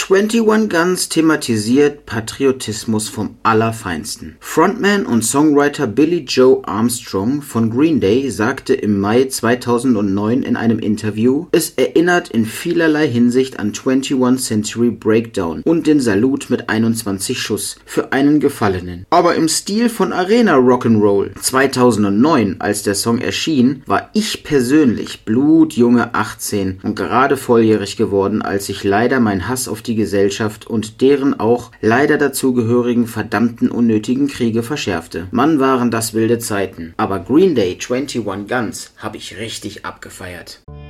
21 Guns thematisiert Patriotismus vom Allerfeinsten. Frontman und Songwriter Billie Joe Armstrong von Green Day sagte im Mai 2009 in einem Interview, es erinnert in vielerlei Hinsicht an 21 Century Breakdown und den Salut mit 21 Schuss für einen Gefallenen. Aber im Stil von Arena Rock'n'Roll. 2009, als der Song erschien, war ich persönlich blutjunge 18 und gerade volljährig geworden, als sich leider mein Hass auf die Gesellschaft und deren auch leider dazugehörigen verdammten unnötigen Kriege verschärfte. Mann, waren das wilde Zeiten. Aber Green Day 21 Guns habe ich richtig abgefeiert.